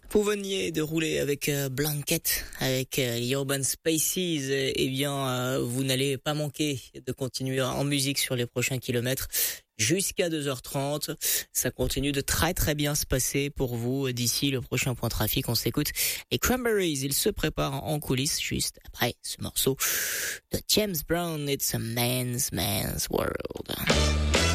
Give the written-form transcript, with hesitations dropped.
Vous veniez de rouler avec Blanket, avec Urban Spaces, eh bien, vous n'allez pas manquer de continuer en musique sur les prochains kilomètres. Jusqu'à 2h30, ça continue de très très bien se passer pour vous. D'ici le prochain point trafic, on s'écoute les Cranberries. Ils se préparent en coulisses juste après ce morceau de James Brown. It's a man's world.